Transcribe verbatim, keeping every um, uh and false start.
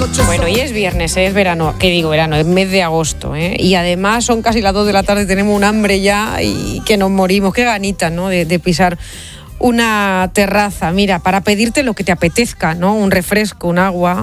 Bueno, y es viernes, ¿eh? Es verano, ¿qué digo verano? Es mes de agosto, ¿eh? Y además son casi las dos de la tarde, tenemos un hambre ya y que nos morimos, qué ganitas, ¿no? De, de pisar una terraza, mira, para pedirte lo que te apetezca, ¿no? Un refresco, un agua,